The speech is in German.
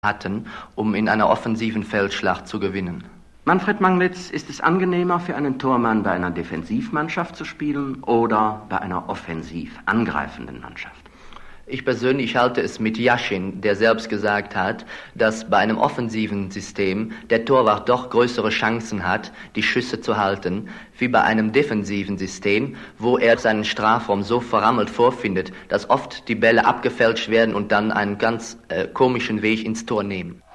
hatten, um in einer offensiven Feldschlacht zu gewinnen. Manfred Manglitz, ist es angenehmer für einen Tormann bei einer Defensivmannschaft zu spielen oder bei einer offensiv angreifenden Mannschaft? Ich persönlich halte es mit Yashin, der selbst gesagt hat, dass bei einem offensiven System der Torwart doch größere Chancen hat, die Schüsse zu halten, wie bei einem defensiven System, wo er seinen Strafraum so verrammelt vorfindet, dass oft die Bälle abgefälscht werden und dann einen ganz komischen Weg ins Tor nehmen.